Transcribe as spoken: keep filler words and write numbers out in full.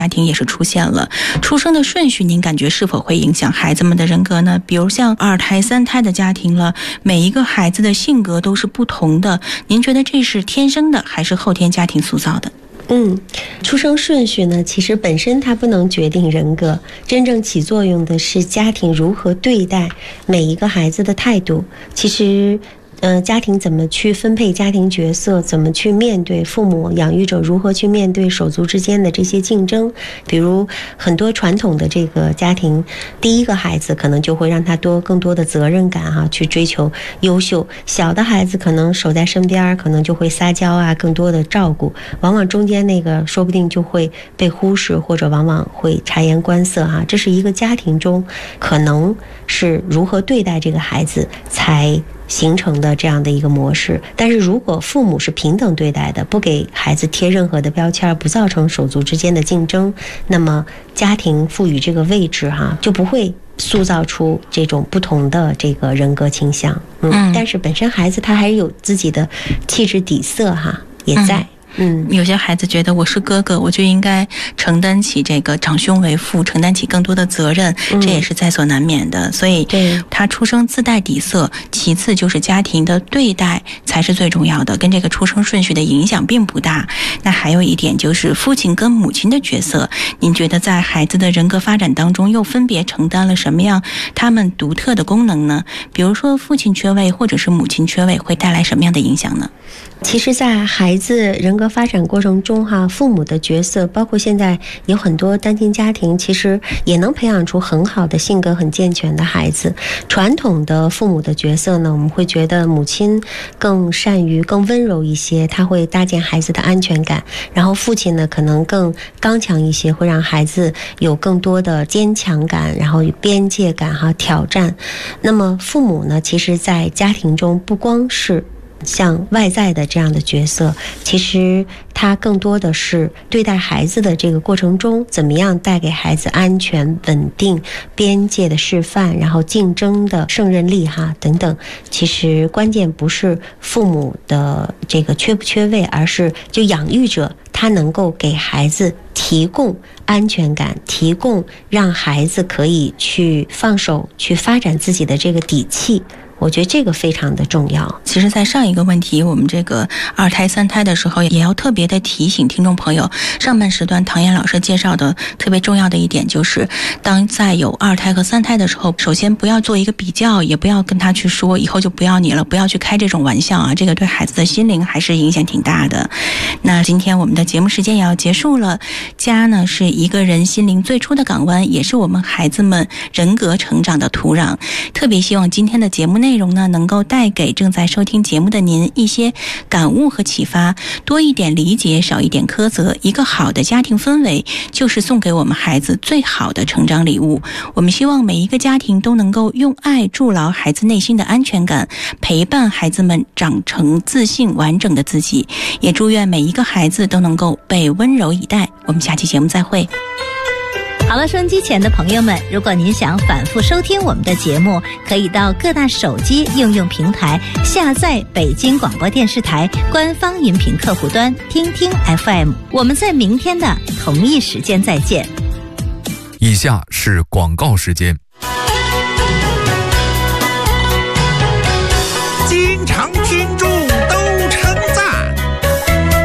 家庭也是出现了。出生的顺序您感觉是否会影响孩子们的人格呢？比如像二胎三胎的家庭了，每一个孩子的性格都是不同的，您觉得这是天生的还是后天家庭塑造的？ 嗯，出生顺序呢，其实本身它不能决定人格，真正起作用的是家庭如何对待每一个孩子的态度。其实呃，家庭怎么去分配家庭角色，怎么去面对父母养育者如何去面对手足之间的这些竞争。比如很多传统的这个家庭，第一个孩子可能就会让他多更多的责任感哈、啊，去追求优秀。小的孩子可能守在身边，可能就会撒娇啊，更多的照顾。往往中间那个说不定就会被忽视，或者往往会察言观色哈、啊。这是一个家庭中可能是如何对待这个孩子才形成的这样的一个模式。但是如果父母是平等对待的，不给孩子贴任何的标签，不造成手足之间的竞争，那么家庭赋予这个位置哈，就不会塑造出这种不同的这个人格倾向。嗯，嗯但是本身孩子他还是有自己的气质底色哈，也在。嗯嗯，有些孩子觉得我是哥哥，我就应该承担起这个长兄为父，承担起更多的责任，这也是在所难免的。嗯、所以，他出生自带底色，其次就是家庭的对待才是最重要的，跟这个出生顺序的影响并不大。那还有一点就是父亲跟母亲的角色，您觉得在孩子的人格发展当中又分别承担了什么样他们独特的功能呢？比如说父亲缺位或者是母亲缺位会带来什么样的影响呢？ 其实在孩子人格发展过程中哈，父母的角色，包括现在有很多单亲家庭，其实也能培养出很好的性格很健全的孩子。传统的父母的角色呢，我们会觉得母亲更善于更温柔一些，他会搭建孩子的安全感，然后父亲呢可能更刚强一些，会让孩子有更多的坚强感，然后边界感哈，挑战。那么父母呢，其实在家庭中不光是像外在的这样的角色，其实他更多的是对待孩子的这个过程中，怎么样带给孩子安全、稳定、边界的示范，然后竞争的胜任力哈等等。其实关键不是父母的这个缺不缺位，而是就养育者他能够给孩子提供安全感，提供让孩子可以去放手去发展自己的这个底气。我觉得这个非常的重要。 其实在上一个问题我们这个二胎三胎的时候，也要特别的提醒听众朋友，上半时段唐嫣老师介绍的特别重要的一点就是，当在有二胎和三胎的时候，首先不要做一个比较，也不要跟他去说以后就不要你了，不要去开这种玩笑啊，这个对孩子的心灵还是影响挺大的。那今天我们的节目时间也要结束了。家呢是一个人心灵最初的港湾，也是我们孩子们人格成长的土壤。特别希望今天的节目内容呢，能够带给正在收听节目的您一些感悟和启发，多一点理解，少一点苛责。一个好的家庭氛围，就是送给我们孩子最好的成长礼物。我们希望每一个家庭都能够用爱筑牢孩子内心的安全感，陪伴孩子们长成自信完整的自己。也祝愿每一个孩子都能够被温柔以待。我们下期节目再会。 好了，收音机前的朋友们，如果您想反复收听我们的节目，可以到各大手机应用平台下载北京广播电视台官方音频客户端听听 F M。 我们在明天的同一时间再见。 以下是广告时间。 经常听众